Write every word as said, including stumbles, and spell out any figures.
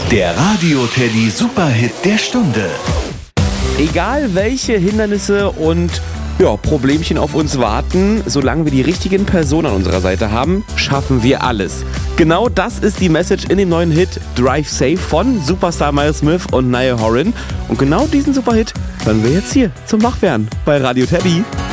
Der Radio Teddy Superhit der Stunde. Egal welche Hindernisse und ja, Problemchen auf uns warten, solange wir die richtigen Personen an unserer Seite haben, schaffen wir alles. Genau das ist die Message in dem neuen Hit Drive Safe von Superstar Miles Smith und Niall Horan. Und genau diesen Superhit hören wir jetzt hier zum Wachwerden bei Radio Teddy.